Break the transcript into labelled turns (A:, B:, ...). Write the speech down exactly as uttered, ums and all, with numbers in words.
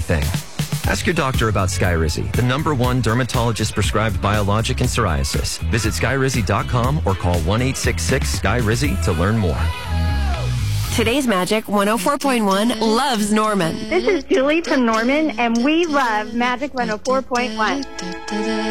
A: everything. Ask your doctor about Skyrizi, the number one dermatologist-prescribed biologic in psoriasis. Visit Skyrizi dot com or call one eight six six S K Y R I Z I to learn more.
B: Today's Magic one oh four point one loves Norman.
C: This is Julie from Norman, and we love Magic one oh four point one.